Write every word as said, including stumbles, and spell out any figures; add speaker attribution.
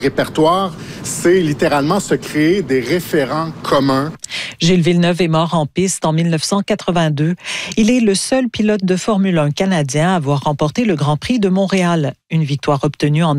Speaker 1: Répertoire, c'est littéralement se créer des référents communs.
Speaker 2: Gilles Villeneuve est mort en piste en mille neuf cent quatre-vingt-deux. Il est le seul pilote de Formule un canadien à avoir remporté le Grand Prix de Montréal, une victoire obtenue en